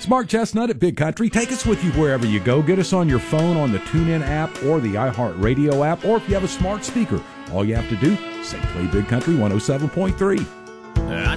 Mark Chestnut at Big Country. Take us with you wherever you go. Get us on your phone on the TuneIn app or the iHeartRadio app, or if you have a smart speaker, all you have to do, say play Big Country 107.3.